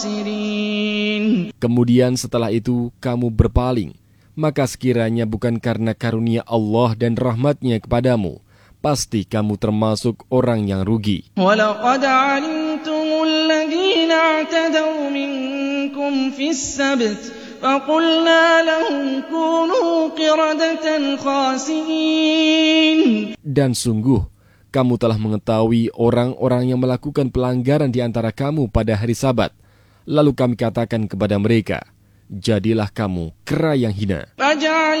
Kemudian setelah itu kamu berpaling, maka sekiranya bukan karena karunia Allah dan rahmatnya kepadamu, pasti kamu termasuk orang yang rugi. وَلَقَدْ عَلِمْتُمُ الَّذِينَ اعْتَدَوْا مِنْكُمْ فِي السَّبْتِ فَقُلْنَا لَهُمْ كُونُوا قِرَدَةً خَاسِئِينَ. Dan sungguh, kamu telah mengetahui orang-orang yang melakukan pelanggaran di antara kamu pada hari Sabat. Lalu kami katakan kepada mereka, jadilah kamu kera yang hina.